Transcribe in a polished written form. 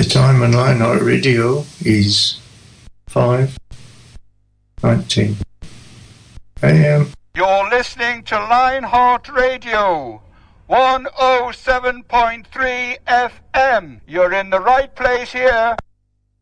The time on Lionheart Radio is 5:19 a.m. You're listening to Lionheart Radio, 107.3 FM. You're in the right place here.